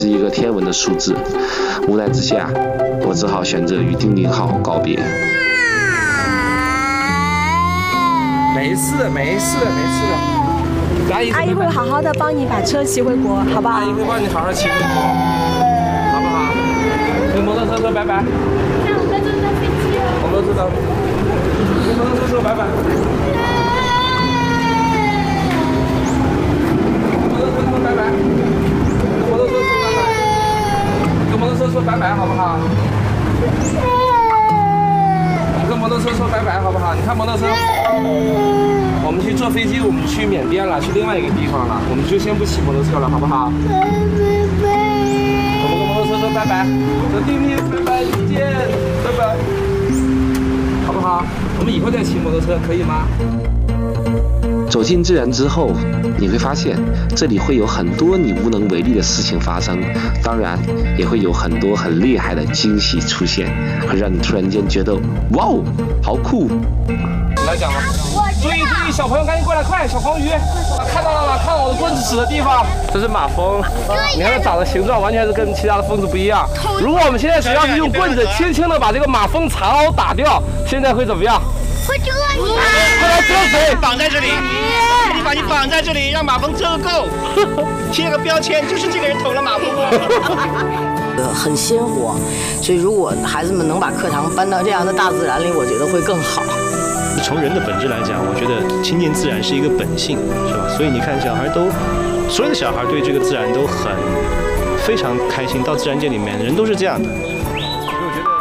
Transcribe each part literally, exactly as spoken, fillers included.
是一个天文的数字。无奈之下，我只好选择与丁丁号告别。 没事，没事，没事。阿姨， 阿姨会好好的帮你把车骑回国，好不好？ 阿姨会帮你好好骑回国，好不好？跟摩托车说拜拜。 那我们坐到飞机了。 我们知道。跟摩托车说拜拜。跟摩托车说拜拜。跟摩托车说拜拜。跟摩托车说拜拜，好不好？跟摩托车说拜拜，好不好？你看摩托车。我们去坐飞机，我们去缅甸了，去另外一个地方了，我们就先不骑摩托车了，好不好？我们跟摩托车说拜拜，说丁丁拜拜，再见，拜拜，好不好？我们以后再骑摩托车，可以吗？ 走进自然之后，你会发现这里会有很多你无能为力的事情发生，当然也会有很多很厉害的惊喜出现，会让你突然间觉得哇哦，好酷！ 你来讲吧。注意注意，小朋友赶紧过来，快！小黄鱼，看到了吗？看我的棍子指的地方，这是马蜂。你看它长的形状完全是跟其他的蜂子不一样。如果我们现在只要是用棍子轻轻的把这个马蜂藏獒打掉，现在会怎么样？ 会蛰你！ 快来蛰谁？ 绑在这里，你把你绑在这里，让马蜂蛰个够。贴个标签，就是这个人捅了马蜂。 呃，很鲜活，所以如果孩子们能把课堂搬到这样的大自然里，我觉得会更好。 从人的本质来讲，我觉得亲近自然是一个本性，是吧？所以你看，小孩都，所有的小孩对这个自然都很非常开心。到自然界里面，人都是这样的。所以我觉得，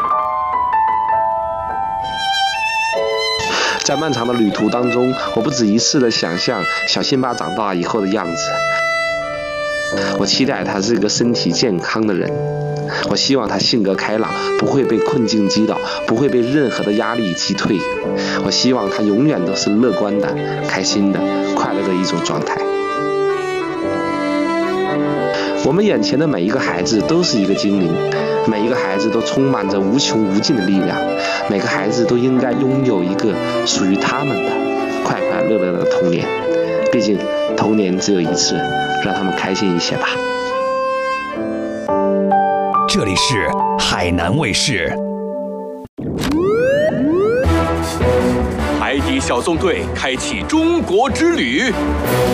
在漫长的旅途当中，我不止一次的想象小辛巴长大以后的样子。我期待他是一个身体健康的人，我希望他性格开朗，不会被困境击倒，不会被任何的压力击退。我希望他永远都是乐观的、开心的、快乐的一种状态。我们眼前的每一个孩子都是一个精灵，每一个孩子都充满着无穷无尽的力量，每个孩子都应该拥有一个属于他们的快快乐乐的童年。毕竟童年只有一次，让他们开心一些吧。 这里是海南卫视。 海底小纵队开启中国之旅。